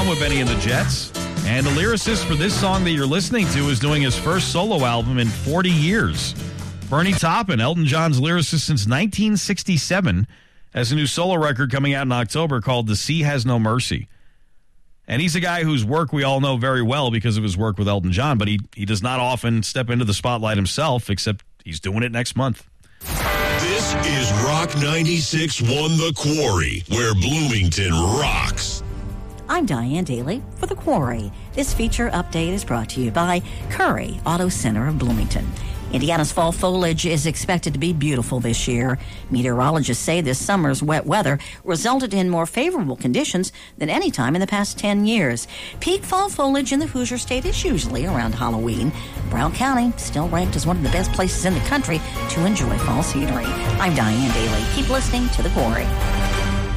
song with Benny and the Jets. And the lyricist for this song that you're listening to is doing his first solo album in 40 years. Bernie Taupin, Elton John's lyricist since 1967, has a new solo record coming out in October called The Sea Has No Mercy. And he's a guy whose work we all know very well because of his work with Elton John, but he does not often step into the spotlight himself, except he's doing it next month. This is Rock 96.1 The Quarry, where Bloomington rocks. I'm Diane Daly for The Quarry. This feature update is brought to you by Curry Auto Center of Bloomington. Indiana's fall foliage is expected to be beautiful this year. Meteorologists say this summer's wet weather resulted in more favorable conditions than any time in the past 10 years. Peak fall foliage in the Hoosier State is usually around Halloween. Brown County still ranked as one of the best places in the country to enjoy fall scenery. I'm Diane Daly. Keep listening to The Quarry.